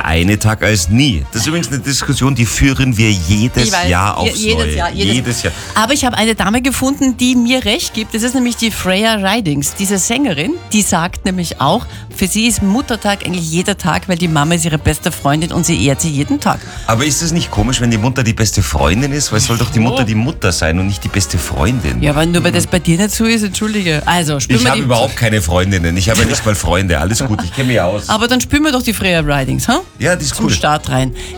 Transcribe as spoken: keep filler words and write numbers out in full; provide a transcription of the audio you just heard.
eine Tag als nie. Das ist übrigens eine Diskussion, die führen wir jedes weiß, Jahr aufs je- jedes Neue. Jahr, jedes- jedes Jahr. Aber ich habe eine Dame gefunden, die mir recht gibt. Das ist nämlich die Freya Ridings, diese Sängerin. Die sagt nämlich auch, für sie ist Muttertag eigentlich jeder Tag, weil die Mama ist ihre beste Freundin und sie ehrt sie jeden Tag. Aber ist es nicht komisch, wenn die Mutter die beste Freundin ist? Weil es soll doch die Mutter die Mutter sein und nicht die beste Freundin. Ja, aber nur weil das bei dir nicht so ist, entschuldige. Also, spielen Ich wir habe die... überhaupt keine Freundinnen. Ich habe ja nicht mal Freunde. Alles gut, ich kenne mich aus. Aber dann spielen wir doch die Freya Ridings, ha? Ja, das ist Zum gut. Start rein.